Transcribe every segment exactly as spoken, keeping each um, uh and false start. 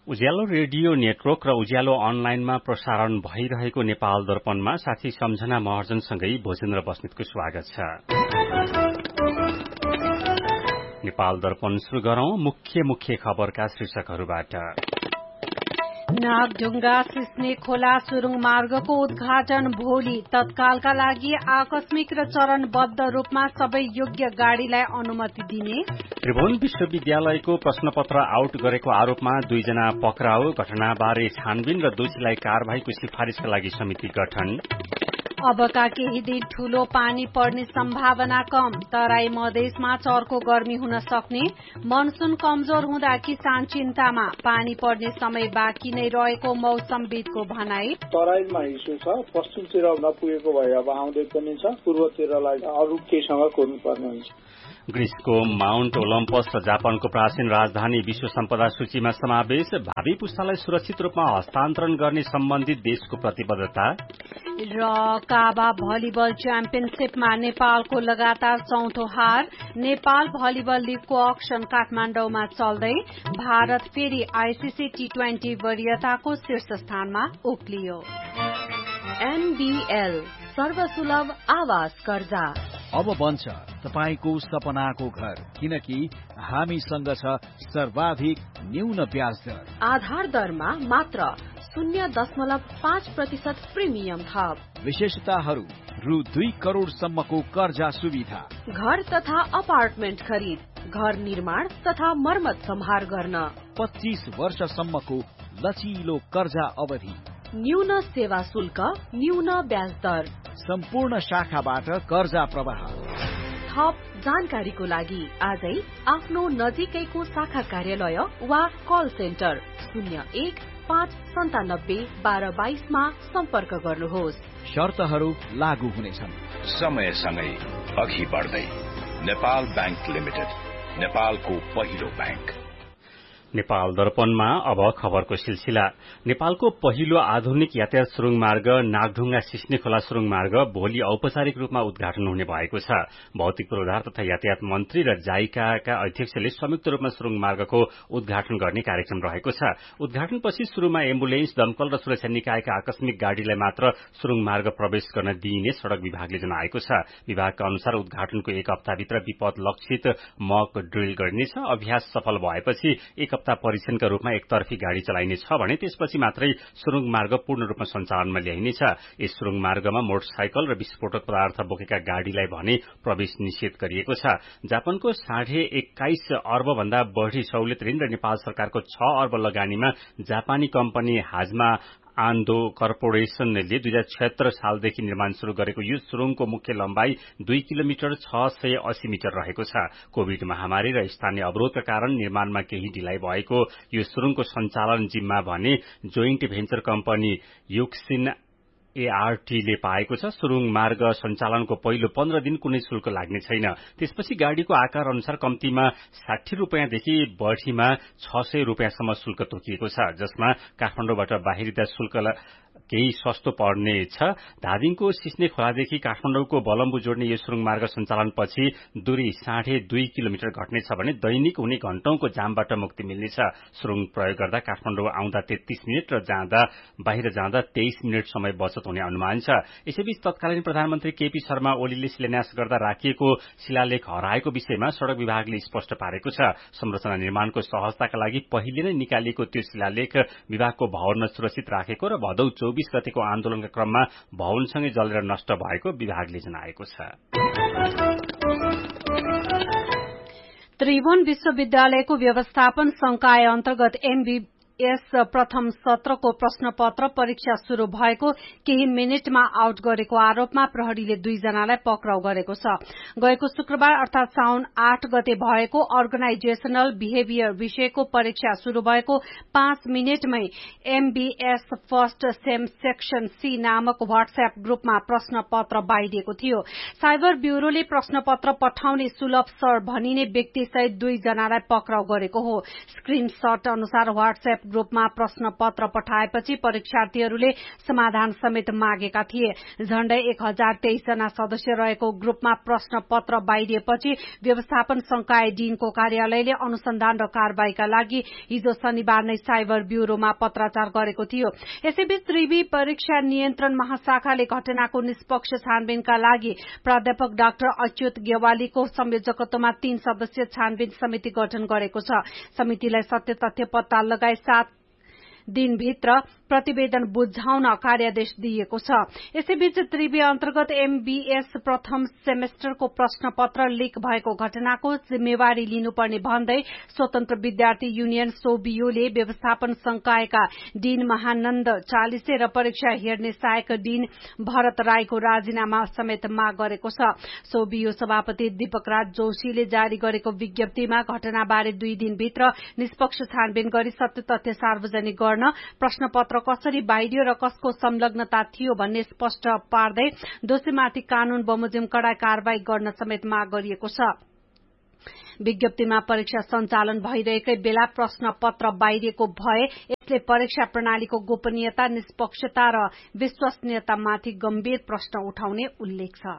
उज्यालो radio network र उज्यालो अनलाइनमा प्रसारण भइरहेको नेपाल दर्पणमा साथी सम्झना महर्जनसँगै भोजेन्द्र बस्नेतको स्वागत छ। नेपाल दर्पण शुरू गरौं मुख्य मुख्य खबरका शीर्षकहरूबाट। नागढुङ्गा सिस्ने खोला सुरुङ मार्गको उद्घाटन भोलि। तत्कालका लागि आकस्मिक र चरणबद्ध रूपमा सबै योग्य गाड़ीलाई अनुमति दिने। त्रिभुवन विश्वविद्यालयको प्रश्नपत्र आउट गरेको आरोपमा दुईजना पक्राउ। घटनाबारे छानबिन र दोषीलाई कार्यवाहीको सिफारिशका लागि समिति गठन। अबका केही दिन ठूलो पानी पर्ने सम्भावना कम। तराई मधेसमा चर्को गर्मी हुन सक्ने। मनसून कमजोर हुँदा किसान चिन्तामा। पानी पर्ने समय बाँकी नै रहेको मौसमविदको भनाई। तराईमा हिसो छ, पश्चिमतिर नपुगेको भए अब आउँदै पनि छ, पूर्वतिरलाई अरू केहीसँग कोर्नुपर्ने हुन्छ। ग्रीसको माउन्ट ओलम्पस र जापानको प्राचीन राजधानी विश्व सम्पदा सूचीमा समावेश। भावी पुस्तालाई सुरक्षित रूपमा हस्तान्तरण गर्ने सम्बन्धित देशको प्रतिबद्धता। र काबा भलिबल च्याम्पियनशीपमा नेपालको लगातार चौथो हार। नेपाल भलिबल लीगको अक्सन काठमाडौँमा चल्दै। भारत फेरि आईसीसी टी ट्वेन्टी वरियताको शीर्ष स्थानमा उक्लियो। एनबीएल सर्वसुलभ आवास कर्जा अब बन्छ तपाईको सपनाको घर, किनकि हामीसँग छ सर्वाधिक न्यून ब्याज दर। आधार दरमा मात्र शून्य दशमलव पाँच प्रतिशत प्रिमियम थप। विशेषताहरू रु दुई करोड़ सम्मको कर्जा सुविधा। घर तथा अपार्टमेन्ट खरिद, घर निर्माण तथा मर्मत सम्हार गर्न। पच्चीस वर्षसम्मको लचिलो कर्जा अवधि। न्यून सेवा शुल्क, न्यून ब्याज दर। सम्पूर्ण शाखाबाट कर्जा प्रवाह। थप जानकारीको लागि आजै आफ्नो नजिकैको शाखा कार्यालय वा कल सेन्टर शून्य एक पाँच सन्तानब्बे बाह्र बाइसमा सम्पर्क गर्नुहोस्। शर्तहरू लागू हुनेछन्। समयसँगै अघि बढ्दै नेपाल बैंक लिमिटेड, नेपालको पहिलो बैंक। नेपाल दर्पणमा अब खबरको सिलसिला। नेपालको पहिलो आधुनिक यातायात सुरुङ मार्ग नागढुङ्गा सिस्ने खोला सुरुङ मार्ग भोलि औपचारिक रूपमा उद्घाटन हुने भएको छ। भौतिक पूर्वाधार तथा यातायात मन्त्री र जाइकाका अध्यक्षले संयुक्त रूपमा सुरुङ मार्गको उद्घाटन गर्ने कार्यक्रम रहेको छ। उद्घाटनपछि शुरूमा एम्बुलेन्स, दमकल र सुरक्षा निकायका आकस्मिक गाड़ीलाई मात्र सुरुङ मार्ग प्रवेश गर्न दिइने सड़क विभागले जनाएको छ। विभागका अनुसार उद्घाटनको एक हप्ताभित्र विपद लक्षित मक ड्रिल गरिनेछ। अभ्यास सफल भएपछि एक परीक्षणका रूपमा एकतर्फी गाड़ी चलाइनेछ भने त्यसपछि मात्रै सुरुङ मार्ग पूर्ण रूपमा सञ्चालनमा ल्याइनेछ। यस सुरुङ मार्गमा मोटरसाइकल र विस्फोटक पदार्थ बोकेका गाड़ीलाई भने प्रवेश निषेध गरिएको छ। जापानको साढे एक्काइस अर्ब भन्दा बढ़ी सहुलियत ऋण र नेपाल सरकारको छ अर्ब लगानीमा जापानी कम्पनी हाजमा आन्दो कर्पोरेशनले दुई हजार छत्तर सालदेखि निर्माण शुरू गरेको यो सुरुङको मुख्य लम्बाई दुई किलोमिटर छ सय अस्सी मिटर रहेको छ। कोविड महामारी र स्थानीय अवरोधका कारण निर्माणमा केही ढिलाइ भएको यो सुरुङको सञ्चालन जिम्मा भने जोइन्ट भेन्चर कम्पनी युक्सिन एआरटीले पाएको छ। सुरुङ मार्ग सञ्चालनको पहिलो पन्ध्र दिन कुनै शुल्क लाग्ने छैन। त्यसपछि गाड़ीको आकार अनुसार कम्तीमा साठी रूपियाँदेखि बढ़ीमा छ सय रूपियाँसम्म शुल्क तोकिएको छ, जसमा काठमाडौँबाट बाहिरिँदा शुल्क केही सस्तो पर्नेछ। धादिङको सिस्ने खोलादेखि काठमाडौँको बलम्बु जोड्ने यो सुरुङ मार्ग सञ्चालनपछि दूरी साढे दुई किलोमिटर घट्नेछ भने दैनिक हुने घण्टौंको जामबाट मुक्ति मिल्नेछ। सुरुङ प्रयोग गर्दा काठमाडौँ आउँदा तेत्तीस मिनट र जाँदा बाहिर जाँदा तेइस मिनट समय बचत हुने अनुमान छ। यसैबीच तत्कालीन प्रधानमन्त्री केपी शर्मा ओलीले शिलान्यास गर्दा राखिएको शिलालेख हराएको विषयमा सड़क विभागले स्पष्ट पारेको छ। संरचना निर्माणको सहजताका लागि पहिले नै निकालिएको त्यो शिलालेख विभागको भवनमा सुरक्षित राखेको र भदौ चौबीस गतेको आन्दोलनका क्रममा भवनसँगै जलेर नष्ट भएको विभागले जनाएको छ। त्रिभुवन विश्वविद्यालयको व्यवस्थापन संकाय अन्तर्गत एमबी यस प्रथम सत्रको प्रश्नपत्र परीक्षा शुरू भएको केही मिनटमा आउट गरेको आरोपमा प्रहरीले दुईजनालाई पक्राउ गरेको छ। गएको शुक्रबार अर्थात साउन आठ गते भएको अर्गनाइजेशनल बिहेभियर विषयको परीक्षा शुरू भएको पाँच मिनटमै MBS first sem section C नामक व्हाट्सएप ग्रुपमा प्रश्नपत्र बाहिरिएको थियो। साइबर ब्यूरोले प्रश्नपत्र पठाउने सुलभ सर भनिने व्यक्तिसहित दुईजनालाई पक्राउ गरेको हो। स्क्रिनशट अनुसार व्हाट्सएप ग्रुपमा प्रश्न पत्र पठाएपछि परीक्षार्थीहरूले समाधान समेत मागेका थिए। झण्डै एक हजार तेइस जना सदस्य रहेको ग्रुपमा प्रश्न पत्र बाहिरिएपछि व्यवस्थापन संकाय डीनको कार्यालयले अनुसन्धान र कारबाहीका लागि हिजो शनिबार नै साइबर ब्यूरोमा पत्राचार गरेको थियो। यसैबीच त्रिवी परीक्षा नियन्त्रण महाशाखाले घटनाको निष्पक्ष छानबिनका लागि प्राध्यापक डाक्टर अच्युत गेवालीको संयोजकत्वमा तीन सदस्यीय छानबिन समिति गठन गरेको छ। समितिलाई सत्य तथ्य पत्ता लगाए सात दिनभित्र प्रतिवेदन बुझाउन कार्यादेश दिएको छ। यसैबीच त्रिवी अन्तर्गत एमबीएस प्रथम सेमेस्टरको प्रश्न पत्र लीक भएको घटनाको जिम्मेवारी लिनुपर्ने भन्दै स्वतन्त्र विद्यार्थी युनियन सोबियोले व्यवस्थापन संकायका डीन महानन्द चालिसे र परीक्षा हेर्ने सहायक डीन भरत राईको राजीनामा समेत माग गरेको छ। सोबियो सभापति दीपक राज जोशीले जारी गरेको विज्ञप्तिमा घटनाबारे दुई दिनभित्र निष्पक्ष छानबिन गरी सत्य तथ्य सार्वजनिक गर्न प्रश्न पत्र कसरी बाहिरियो र कसको संलग्नता थियो भन्ने स्पष्ट पार्दै दोषीमाथि कानून बमोजिम कडाई कारवाही गर्न समेत माग गरिएको छ। विज्ञप्तिमा परीक्षा सञ्चालन भइरहेकै बेला प्रश्न पत्र बाहिरिएको भए यसले परीक्षा प्रणालीको गोपनीयता, निष्पक्षता र विश्वसनीयतामाथि गम्भीर प्रश्न उठाउने उल्लेख छ।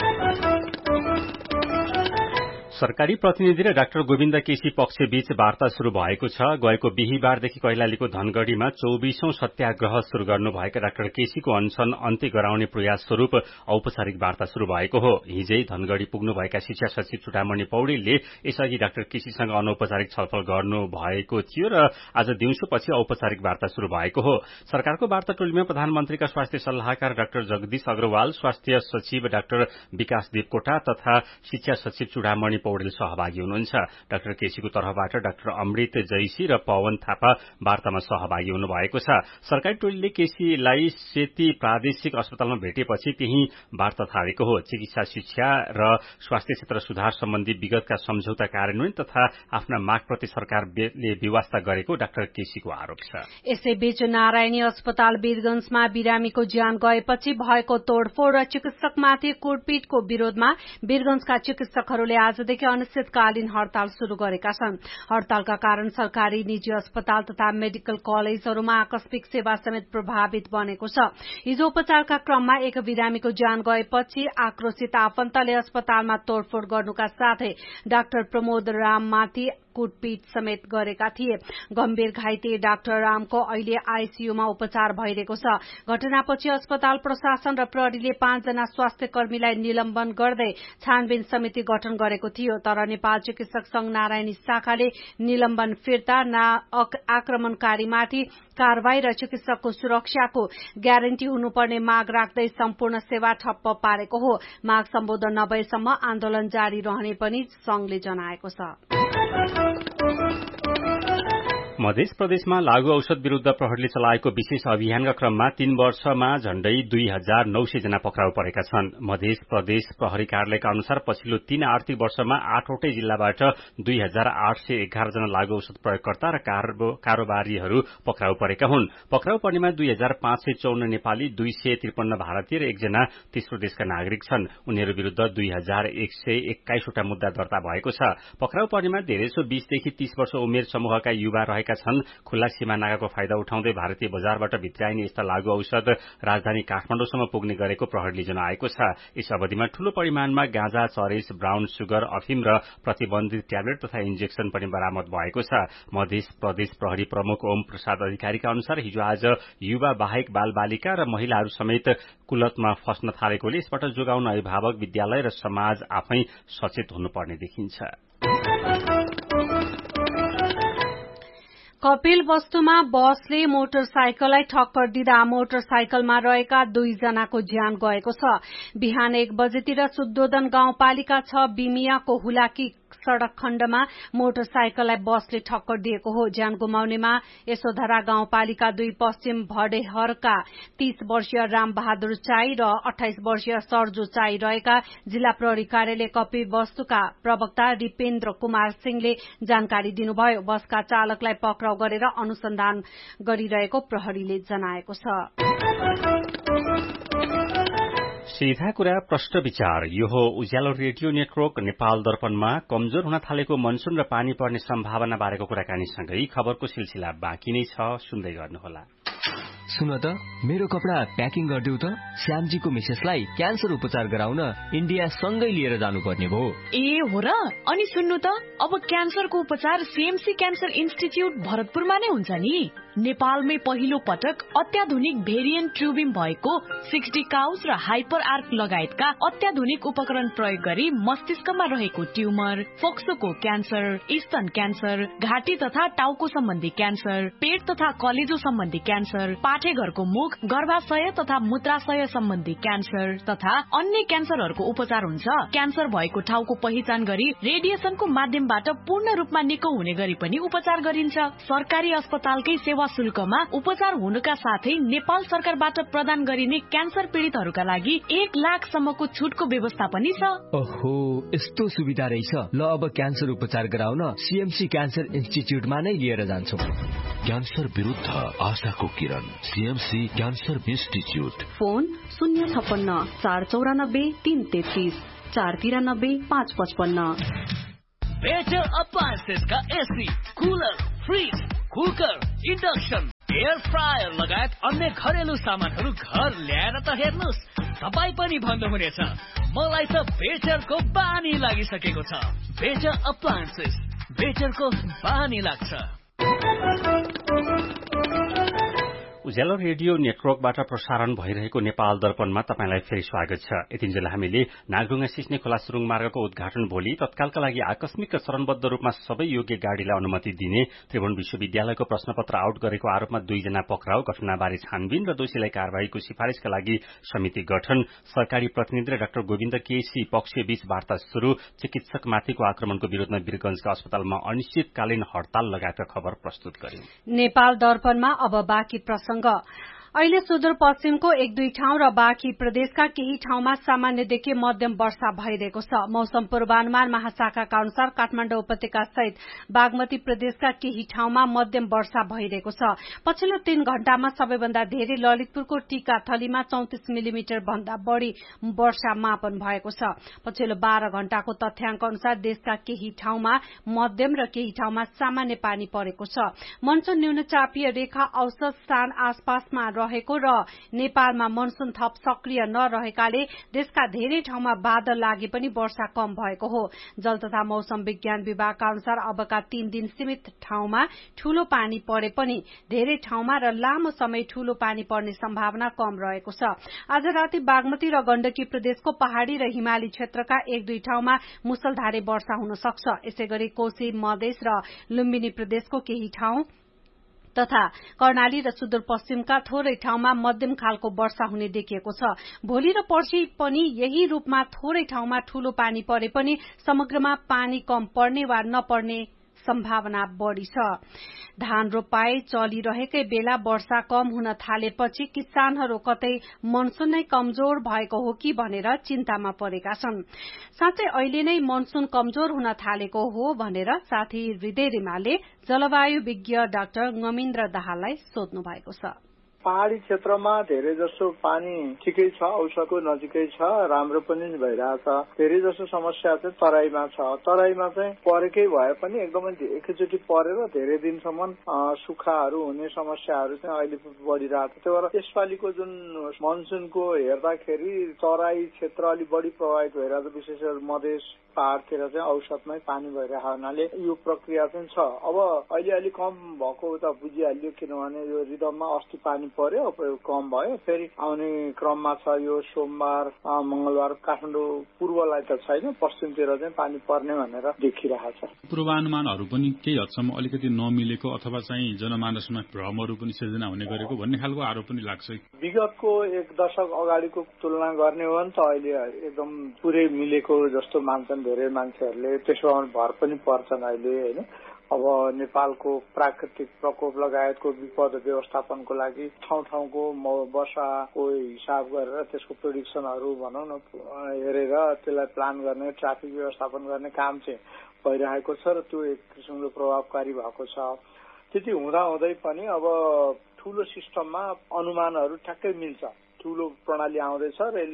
सरकारी प्रतिनिधि र डाक्टर गोविन्द केसी पक्ष बीच वार्ता शुरू भएको छ। गएको बिहीबारदेखि कैलालीको धनगढ़ीमा चौबीसौं सत्याग्रह शुरू गर्नुभएका डाक्टर केसीको अनशन अन्त्य गराउने प्रयास स्वरूप औपचारिक वार्ता शुरू भएको हो। हिजै धनगढ़ी पुग्नुभएका शिक्षा सचिव चुडामणि पौडेलले यसअघि डाक्टर केसीसँग अनौपचारिक छलफल गर्नु भएको थियो र आज दिउँसोपछि औपचारिक वार्ता शुरू भएको हो। सरकारको वार्ता टोलीमा प्रधानमन्त्रीका स्वास्थ्य सल्लाहकार डाक्टर जगदीश अग्रवाल, स्वास्थ्य सचिव डाक्टर विकास देवकोटा तथा शिक्षा सचिव चुडामणि पौडेल सहभागी हुनुहुन्छ। डाक्टर केसीको तर्फबाट डाक्टर अमृत जैसी र पवन थापा वार्तामा सहभागी हुनुभएको छ। सरकारी टोलीले केसीलाई सेती प्रादेशिक अस्पतालमा भेटेपछि त्यही वार्ता थालेको हो। चिकित्सा शिक्षा र स्वास्थ्य क्षेत्र सुधार सम्बन्धी विगतका सम्झौता कार्यान्वयन तथा आफ्ना मागप्रति सरकारले व्यवस्था गरेको डाक्टर केसीको आरोप छ। यसैबीच नारायणी अस्पताल वीरगंजमा बिरामीको ज्यान गएपछि भएको तोड़फोड़ र चिकित्सकमाथि कुटपिटको विरोधमा वीरगंजका चिकित्सकहरूले आजदेखि अनिश्चितकालीन हड़ताल शुरू गरेका छन्। हड़तालका कारण सरकारी, निजी अस्पताल तथा मेडिकल कलेजहरूमा आकस्मिक सेवा समेत प्रभावित बनेको छ। हिजो उपचारका क्रममा एक बिरामीको ज्यान गएपछि आक्रोशित आफन्तले अस्पतालमा तोड़फोड़ गर्नुका साथै डाक्टर प्रमोद राममाथि कुटपिट समेत गरेका थिए। गम्भीर घाइते डाक्टर रामको अहिले आईसीयूमा उपचार भइरहेको छ। घटनापछि अस्पताल प्रशासन र प्रहरीले पाँचजना स्वास्थ्य कर्मीलाई निलम्बन गर्दै छानबिन समिति गठन गरेको थियो। तर नेपाल चिकित्सक संघ नारायणी शाखाले निलम्बन फिर्ता, आक्रमणकारीमाथि कारवाही र चिकित्सकको सुरक्षाको ग्यारेन्टी हुनुपर्ने माग राख्दै सम्पूर्ण सेवा ठप्प पारेको हो। माग सम्बोधन नभएसम्म आन्दोलन जारी रहने पनि संघले जनाएको छ। मध्य प्रदेशमा लागू औषध विरूद्ध प्रहरीले चलाएको विशेष अभियानका क्रममा तीन वर्षमा झण्डै दुई हजार नौ सय जना पक्राउ परेका छन्। मध्य प्रदेश प्रहरी कार्यालयका अनुसार पछिल्लो तीन आर्थिक वर्षमा आठवटै जिल्लाबाट दुई हजार आठ सय एघार जना लागू औषध प्रयोगकर्ता र कारोबारीहरू पक्राउ परेका हुन्। पक्राउ पर्नेमा दुई हजार पाँच सय चौन्न नेपाली, दुई सय त्रिपन्न भारतीय र एकजना तेस्रो देशका नागरिक छन्। उनीहरू विरूद्ध दुई हजार एक सय एक्काइसवटा मुद्दा दर्ता भएको छ। पक्राउ पर्नेमा धेरैसो बीसदेखि तीस वर्ष उमेर समूहका युवा रहेका छन्। खुल्ला सीमा नाकाको फाइदा उठाउँदै भारतीय बजारबाट भित्राइने यस्ता लागू औषध राजधानी काठमाडौँसम्म पुग्ने गरेको प्रहरीले जनाएको छ। यस अवधिमा ठूलो परिमाणमा गाँजा, चरेस, ब्राउन सुगर, अफिम र प्रतिबन्धित ट्याब्लेट तथा इन्जेक्सन पनि बरामद भएको छ। मध्य प्रदेश प्रहरी प्रमुख ओम प्रसाद अधिकारीका अनुसार हिजो आज युवा बाहेक बाल बालिका र महिलाहरू समेत कुलतमा फस्न थालेकोले यसबाट जोगाउन अभिभावक, विद्यालय र समाज आफै सचेत हुनुपर्ने देखिन्छ। कपिल वस्तुमा बसले मोटरसाइकललाई ठक्कर दिँदा मोटरसाइकलमा रहेका दुईजनाको ज्यान गएको छ। बिहान एक बजेतिर शुद्धोदन गाउँपालिका छ बिमियाको हुलाकी सड़क खण्डमा मोटरसाइकललाई बसले ठक्कर दिएको हो। ज्यान गुमाउनेमा यशोधरा गाउँपालिका दुई पश्चिम भडेहरका तीस वर्षीय रामबहादुर चाई र अठाइस वर्षीय सर्जु चाई रहेका जिल्ला प्रहरी कार्यालय कपी वस्तुका प्रवक्ता रिपेन्द्र कुमार सिंहले जानकारी दिनुभयो। बसका चालकलाई पक्राउ गरेर अनुसन्धान गरिरहेको प्रहरीले जनाएको छ। सीधा कुरा प्रश्न विचार यो हो उज्यालो रेडियो नेटवर्क नेपाल दर्पणमा कमजोर हुन थालेको मनसून र पानी पर्ने सम्भावना बारेको कुराकानीसँगै खबरको सिलसिला बाँकी नै छ, सुन्दै गर्नुहोला। सुन त मेरो कपडा प्याकिङ गरिदेऊ त, श्यामजीको मिसेसलाई क्यान्सर उपचार गराउन इन्डिया सँगै लिएर जानुपर्ने भयो। ए हो र? अनि सुन्नु त, अब क्यान्सरको उपचार सीएमसी क्यान्सर इन्स्टिच्युट भरतपुरमा नै हुन्छ नि। नेपालमै पहिलो पटक अत्याधुनिक भेरिएन्ट ट्युबिम भएको सिक्सटी काउस र हाइपर आर्क लगायतका अत्याधुनिक उपकरण प्रयोग गरी मस्तिष्कमा रहेको ट्युमर, फोक्सोको क्यान्सर, स्तन क्यान्सर, घाँटी तथा टाउको सम्बन्धी क्यान्सर, पेट तथा कलेजो सम्बन्धी क्यान्सर, पाठेघरको मुख, गर्भाशय तथा मूत्राशय सम्बन्धी क्यान्सर तथा अन्य क्यान्सरहरूको उपचार हुन्छ। क्यान्सर भएको ठाउँको पहिचान गरी रेडिएसनको माध्यमबाट पूर्ण रूपमा निको हुने गरी पनि उपचार गरिन्छ। सरकारी अस्पतालकै सेवा शुल्कमा उपचार हुनुका साथै नेपाल सरकारबाट प्रदान गरिने क्यान्सर पीड़ितहरूका लागि एक लाख सम्मको छुटको व्यवस्था पनि छ। ओहो, यस्तो सुविधा रहेछ। ल अब क्यान्सर उपचार गराउन सीएमसी क्यान्सर इन्स्टिच्युटमा नै लिएर जान्छौँ। क्यान्सर विरुद्ध आशाको किरण, सीएमसी क्यान्सर इन्स्टिच्युट। फोन शून्य छप्पन्न चार चौरानब्बे तीन तेत्तीस चार तिरानब्बे पाँच पचपन्न। Better अप्लायन्सेसका AC, cooler, fridge, cooker, induction, air fryer लगायत अन्य घरेलु सामानहरू घर ल्याएर त हेर्नुहोस्, तपाईँ पनि भन्नुहुनेछ मलाई त बेटरको बानी लागिसकेको छ। बेटर अप्लायन्सेस, बेटरको बानी लाग्छ। उज्यालो रेडियो नेटवर्कबाट प्रसारण भइरहेको नेपाल दर्पणमा तपाईंलाई फेरि स्वागत छ। यतिन्जेल हामीले नागढुङ्गा सिस्ने खोला सुरुङ मार्गको उद्घाटन भोलि तत्कालका लागि आकस्मिक र चरणबद्ध रूपमा सबै योग्य गाड़ीलाई अनुमति दिने त्रिभुवन विश्वविद्यालयको प्रश्नपत्र आउट गरेको आरोपमा दुईजना पक्राउ, घटनाबारे छानबिन र दोषीलाई कार्यवाहीको सिफारिशका लागि समिति गठन, सरकारी प्रतिनिधि र डाक्टर गोविन्द केसी पक्षबीच वार्ता शुरू, चिकित्सकमाथिको आक्रमणको विरोधमा वीरगंजका अस्पतालमा अनिश्चितकालीन हड़ताल लगायतका खबर प्रस्तुत गर्यौं। नेपाल दर्पणमा अब बाँकी प्रसंग। अहिले सुदूरपश्चिमको एक दुई ठाउँ र बाँकी प्रदेशका केही ठाउँमा सामान्यदेखि मध्यम वर्षा भइरहेको छ। मौसम पूर्वानुमान महाशाखाका अनुसार काठमाडौँ उपत्यका सहित बागमती प्रदेशका केही ठाउँमा मध्यम वर्षा भइरहेको छ। पछिल्लो तीन घण्टामा सबैभन्दा धेरै ललितपुरको टीकाथलीमा चौतिस मिलिमिटर भन्दा बढ़ी वर्षा मापन भएको छ। पछिल्लो बाह्र घण्टाको तथ्याङ्क अनुसार देशका केही ठाउँमा मध्यम र केही ठाउँमा सामान्य पानी परेको छ। मनसून न्यूनचापीय रेखा औसत स्थान आसपासमा रहेको र नेपालमा मनसून थप सक्रिय नरहेकाले देशका धेरै ठाउँमा बादल लागे पनि वर्षा कम भएको हो। जल तथा मौसम विज्ञान विभागका अनुसार अबका तीन दिन सीमित ठाउँमा ठूलो पानी परे पनि धेरै ठाउँमा र लामो समय ठूलो पानी पर्ने सम्भावना कम रहेको छ। आज राति बागमती र गण्डकी प्रदेशको पहाड़ी र हिमाली क्षेत्रका एक दुई ठाउँमा मुसलधारे वर्षा हुन सक्छ। यसैगरी कोशी मधेस र लुम्बिनी प्रदेशको केही ठाउँ तथा कर्णाली र सुदूरपश्चिमका थोरै ठाउँमा मध्यम खालको वर्षा हुने देखिएको छ। भोलि र पर्सि पनि यही रूपमा थोरै ठाउँमा ठूलो पानी परे पनि समग्रमा पानी कम पर्ने वा नपर्ने सम्भावना बढ़ी छ। धान रोपाई चलिरहेकै बेला वर्षा कम हुन थालेपछि किसानहरू कतै मनसून नै कमजोर भएको हो कि भनेर चिन्तामा परेका छन्। साथै अहिले नै मनसून कमजोर हुन थालेको हो भनेर साथी हृदय रिमालले जलवायु विज्ञ डाक्टर गमिन्द्र दाहाललाई सोध्नु भएको छ। पहाड़ी क्षेत्रमा धेरै जसो पानी ठिकै छ, औसतको नजिकै छ, राम्रो पनि भइरहेछ। धेरै जसो समस्या चाहिँ तराईमा छ। तराईमा चाहिँ परेकै भए पनि एकदमै एकैचोटि परेर धेरै दिनसम्म सुक्खाहरू हुने समस्याहरू चाहिँ अहिले बढ़िरहेछ। त्यही भएर यसपालिको जुन मनसूनको हेर्दाखेरि तराई क्षेत्र अलि बढ़ी प्रभावित भइरहेछ, विशेष गरी मधेस पहाड़तिर चाहिँ औसतमै पानी भइरहेको हुनाले यो प्रक्रिया चाहिँ छ। अब अहिले अलिक कम भएको त बुझिहाल्यो, किनभने यो रिदममा अस्ति पानी पर्यो, कम भयो, फेरि आउने क्रममा छ। यो सोमबार मंगलबार काठमाडौँ पूर्वलाई त छैन, पश्चिमतिर चाहिँ पानी पर्ने भनेर देखिरहेको छ। पूर्वानुमानहरू पनि केही हदसम्म अलिकति नमिलेको अथवा चाहिँ जनमानसमा भ्रमहरू पनि सिर्जना हुने गरेको भन्ने खालको आरोप पनि लाग्छ। विगतको एक दशक अगाडिको तुलना गर्ने हो भने त अहिले एकदम पुरै मिलेको जस्तो मान्छन् धेरै मान्छेहरूले। त्यसमा भर पनि पर्छन् अहिले होइन। अब नेपालको प्राकृतिक प्रकोप लगायतको विपद व्यवस्थापनको लागि ठाउँ ठाउँको वर्षाको हिसाब गरेर त्यसको प्रेडिक्सनहरू भनौँ न हेरेर त्यसलाई प्लान गर्ने, ट्राफिक व्यवस्थापन गर्ने काम चाहिँ भइरहेको छ र त्यो एक किसिमले प्रभावकारी भएको छ। त्यति हुँदा हुँदै पनि अब ठूलो सिस्टममा अनुमानहरू ठ्याक्कै मिल्छ। ठूलो प्रणाली आउँदैछ र यसले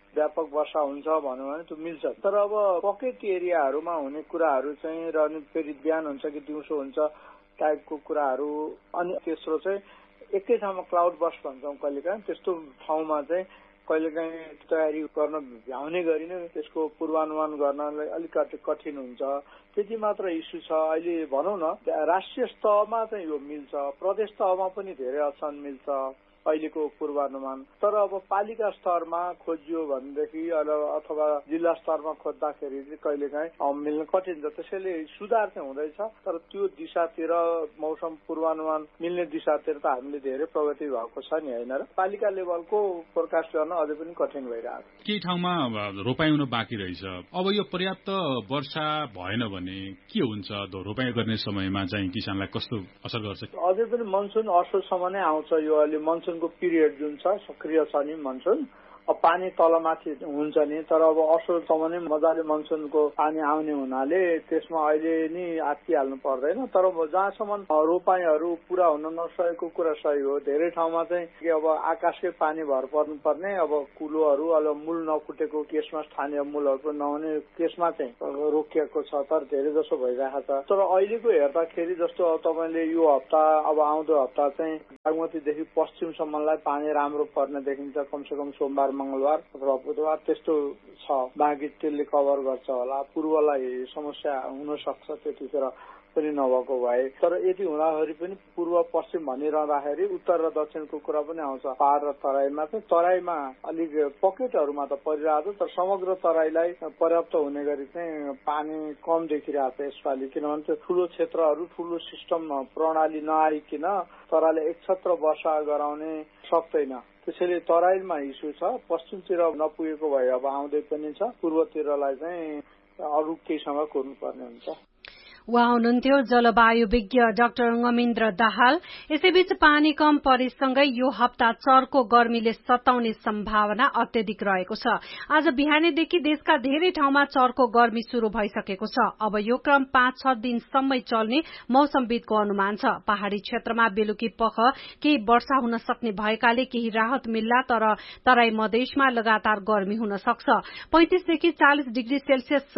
व्यापक वर्षा हुन्छ भन्यो भने त्यो मिल्छ। तर अब पकेट एरियाहरूमा हुने कुराहरू चाहिँ र अनि फेरि बिहान हुन्छ कि दिउँसो हुन्छ टाइपको कुराहरू, अनि तेस्रो चाहिँ एकै ठाउँमा क्लाउड बर्स्ट भन्छौँ कहिलेकाहीँ, त्यस्तो ठाउँमा चाहिँ कहिलेकाहीँ तयारी गर्न भ्याउने गरी नै त्यसको पूर्वानुमान गर्नलाई अलिकति कठिन हुन्छ। त्यति मात्र इस्यु छ। अहिले भनौँ न राष्ट्रिय स्तरमा चाहिँ यो मिल्छ, प्रदेश तहमा पनि धेरै अप्सन मिल्छ अहिलेको पूर्वानुमान। तर अब पालिका स्तरमा खोजियो भनेदेखि अथवा जिल्ला स्तरमा खोज्दाखेरि चाहिँ कहिलेकाहीँ मिल्न कठिन छ। त्यसैले सुधार चाहिँ हुँदैछ, तर त्यो दिशातिर मौसम पूर्वानुमान मिल्ने दिशातिर त हामीले धेरै प्रगति भएको छ नि, होइन र? पालिका लेभलको फोरकास्ट गर्न अझै पनि कठिन भइरहेको छ। केही ठाउँमा रोपाई हुन बाँकी रहेछ। अब यो पर्याप्त वर्षा भएन भने के हुन्छ? रोपाई गर्ने समयमा चाहिँ किसानलाई कस्तो असर गर्छ? अझै पनि मनसुन असोजसम्म नै आउँछ। यो अहिले मनसुन को पिरियड जुन छ सक्रिय छ नि मनसुन, अब पानी तलमाथि हुन्छ नि, तर अब असोजसम्म नै मजाले मनसुनको पानी आउने हुनाले त्यसमा अहिले नि आत्तिहाल्नु पर्दैन। तर जहाँसम्म रोपाईहरू पुरा हुन नसकेको कुरा सही हो। धेरै ठाउँमा चाहिँ अब आकाशकै पानी भर पर्नुपर्ने, अब कुलोहरू अब मूल नफुटेको केसमा स्थानीय मूलहरू नहुने केसमा चाहिँ रोकिएको छ, तर धेरै जसो भइरहेको छ। तर अहिलेको हेर्दाखेरि जस्तो अब तपाईँले यो हप्ता अब आउँदो हप्ता चाहिँ बागमतीदेखि पश्चिमसम्मलाई पानी राम्रो पर्ने देखिन्छ, कमसेकम सोमबार मंगलबार अथवा बुधबार त्यस्तो छ। बाँकी त्यसले कभर गर्छ होला। पूर्वलाई समस्या हुन सक्छ त्यतिखेर पनि नभएको भए। तर यति हुँदाखेरि पनि पूर्व पश्चिम भनिरहँदाखेरि उत्तर र दक्षिणको कुरा पनि आउँछ। पहाड र तराईमा चाहिँ तराईमा अलिक पकेटहरूमा त परिरहेको छ, तर समग्र तराईलाई पर्याप्त हुने गरी चाहिँ पानी कम देखिरहेको छ यसपालि, किनभने त्यो ठूलो क्षेत्रहरू ठूलो सिस्टम प्रणाली नआइकन तराईले एकछत्र वर्षा गराउने सक्दैन। त्यसैले तराईमा इस्यु छ। पश्चिमतिर नपुगेको भए अब आउँदै पनि छ। पूर्वतिरलाई चाहिँ अरू केहीसँग कुर्नुपर्ने हुन्छ। उहाँ हुनुहुन्थ्यो जलवायु विज्ञ डाक्टर गमिन्द्र दाहाल। यसैबीच पानी कम परेसँगै यो हप्ता चर्को गर्मीले सताउने सम्भावना अत्यधिक रहेको छ। आज बिहानैदेखि देशका धेरै ठाउँमा चर्को गर्मी शुरू भइसकेको छ। अब यो क्रम पाँच छ दिनसम्मै चल्ने मौसमविदको अनुमान छ। पहाड़ी क्षेत्रमा बेलुकी पख केही वर्षा हुन सक्ने भएकाले केही राहत मिल्ला, तर तराई मधेसमा लगातार गर्मी हुन सक्छ। पैंतिसदेखि चालिस डिग्री सेल्सियस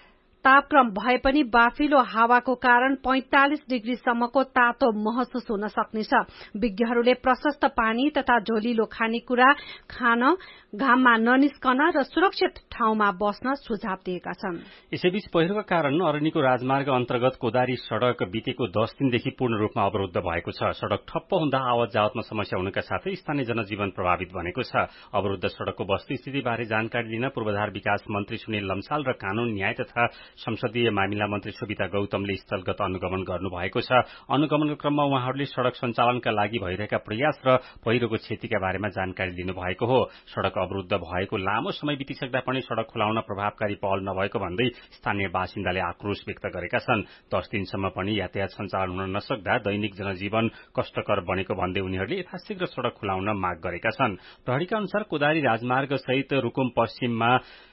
तापक्रम भए पनि बाफिलो हावाको कारण पैंतालिस डिग्रीसम्मको तातो महसुस हुन सक्नेछ। विज्ञहरूले प्रशस्त पानी तथा झोलिलो खानेकुरा खान, घाममा ननिस्कन र सुरक्षित ठाउँमा बस्न सुझाव दिएका छन्। यसैबीच पहिरोका कारण अरनिको राजमार्ग अन्तर्गत कोदारी सड़क बितेको दस दिनदेखि पूर्ण रूपमा अवरुद्ध भएको छ। सड़क ठप्प हुँदा आवत जावतमा समस्या हुनका साथै स्थानीय जनजीवन प्रभावित बनेको छ। अवरुद्ध सड़कको वस्तुस्थितिबारे जानकारी लिन पूर्वाधार विकास मन्त्री सुनिल लम्साल र कानून न्याय तथा संसदीय मामिला मन्त्री सुबिता गौतमले स्थलगत अनुगमन गर्नुभएको छ। अनुगमनको क्रममा उहाँहरूले सड़क सञ्चालनका लागि भइरहेका प्रयास र पहिरोको क्षतिका बारेमा जानकारी दिनुभएको हो। सड़क अवरुद्ध भएको लामो समय बितिसक्दा पनि सड़क खुलाउन प्रभावकारी पहल नभएको भन्दै स्थानीय बासिन्दाले आक्रोश व्यक्त गरेका छन्। दस दिनसम्म पनि यातायात सञ्चालन हुन नसक्दा दैनिक जनजीवन कष्टकर बनेको भन्दै उनीहरूले यथाशीघ्र सड़क खुलाउन माग गरेका छन्। प्रहरीका अनुसार कोदारी राजमार्ग सहित रुकुम पश्चिममा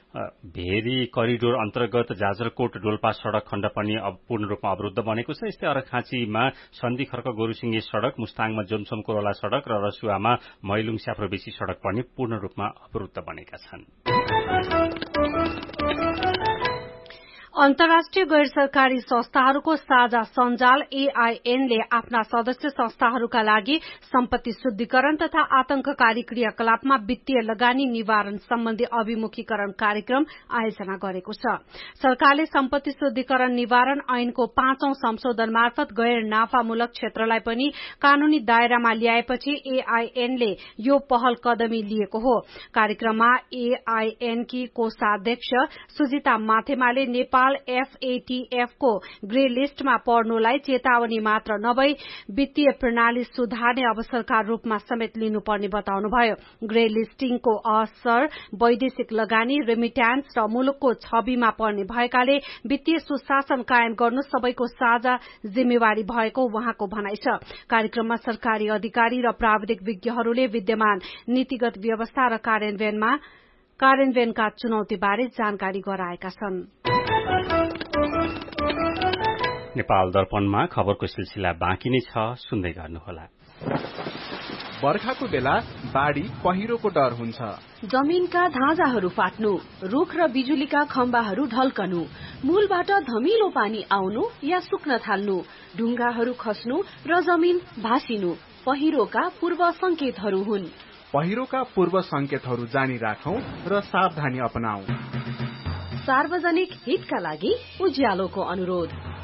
भेरी करिडोर अन्तर्गत जाजरकोट डोल्पा सड़क खण्ड पनि पूर्ण रूपमा अवरुद्ध बनेको छ। यस्तै अर्खाँचीमा सन्धि खर्क गोरुसिंगे सड़क, मुस्ताङमा जोमसोम कोरोला सड़क र रसुवामा मैलुङ स्याफ्रोबेसी सड़क पनि पूर्ण रूपमा अवरुद्ध बनेका छन्। अन्तर्राष्ट्रिय गैर सरकारी संस्थाहरूको साझा सञ्जाल एआईएनले आफ्ना सदस्य संस्थाहरूका लागि सम्पत्ति शुद्धिकरण तथा आतंककारी क्रियाकलापमा वित्तीय लगानी निवारण सम्बन्धी अभिमुखीकरण कार्यक्रम आयोजना गरेको छ। सरकारले सम्पत्ति शुद्धिकरण निवारण ऐनको पाँचौं संशोधन मार्फत गैर नाफामूलक क्षेत्रलाई पनि कानूनी दायरामा ल्याएपछि एआईएनले यो पहल कदमी लिएको हो। कार्यक्रममा एआईएनकी कोषाध्यक्ष सुजिता माथेमाले नेपाल एफएटीएफ को ग्रे लिस्टमा पर्नुलाई चेतावनी मात्र नभई वित्तीय प्रणाली सुधार्ने अवसरका रूपमा समेत लिनुपर्ने बताउनुभयो। ग्रे लिस्टिङको असर वैदेशिक लगानी, रेमिट्यान्स र मुलुकको छविमा पर्ने भएकाले वित्तीय सुशासन कायम गर्नु सबैको साझा जिम्मेवारी भएको उहाँको भनाइ छ। कार्यक्रममा सरकारी अधिकारी र प्राविधिक विज्ञहरूले विद्यमान नीतिगत व्यवस्था र कार्यान्वयनमा कार्यान्वयनका चुनौतीबारे जानकारी गराएका छन्। नेपाल दर्पणमा खबरको सिलसिला बाँकी नै छ, सुन्दै गर्नुहोला। बर्खाको बेला बाढी पहिरोको डर हुन्छ। जमिनका धाजाहरू फाट्नु, रुख र बिजुलीका खम्बाहरू ढल्कनु, मूलबाट धमिलो पानी आउनु या सुक्न थाल्नु, ढुङ्गाहरू खस्नु र जमिन भासिनु पहिरोका पूर्व संकेतहरू हुन्। पहिरोका पूर्व संकेतहरू जानी राखौं र सावधानी अपनाऊ। सार्वजनिक हितका लागि उज्यालोको अनुरोध।